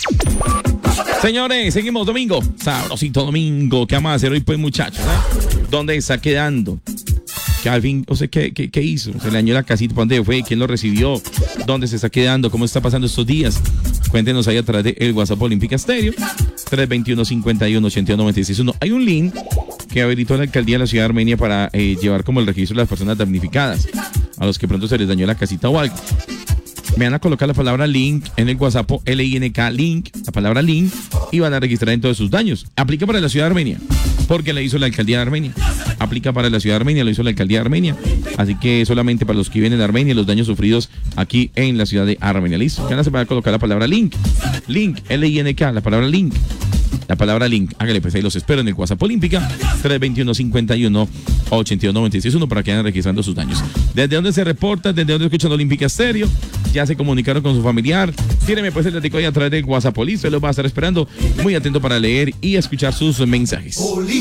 Señores, seguimos domingo. Sabrosito domingo. ¿Qué vamos a hacer hoy, pues, muchachos? ¿Dónde está quedando? Que al fin, o sea, ¿qué hizo? Se le dañó la casita, ¿para dónde fue? ¿Quién lo recibió? ¿Dónde se está quedando? ¿Cómo está pasando estos días? Cuéntenos ahí a través del WhatsApp Olímpica Estéreo, 321-51-82-96. Hay un link que habilitó la alcaldía de la ciudad de Armenia para llevar como el registro de las personas damnificadas, a los que pronto se les dañó la casita o algo. Me van a colocar la palabra link en el WhatsApp, L-I-N-K, link, la palabra link, y van a registrar en todos sus daños. Aplica para la ciudad de Armenia, porque la hizo la alcaldía de Armenia. Aplica para la ciudad de Armenia, lo hizo la alcaldía de Armenia. Así que solamente para los que viven en Armenia, los daños sufridos aquí en la ciudad de Armenia. ¿Listo? ¿Qué se va a colocar la palabra link? Link, L-I-N-K, la palabra link. La palabra link, hágale, pues ahí los espero en el WhatsApp Olímpica, 321-51-82-96 para que vayan registrando sus daños. ¿Desde dónde se reportan? ¿Desde dónde escuchan Olímpica Estéreo? ¿Ya se comunicaron con su familiar? Tíreme pues el datico ahí a través del WhatsApp, listo, los va a estar esperando, muy atento para leer y escuchar sus mensajes.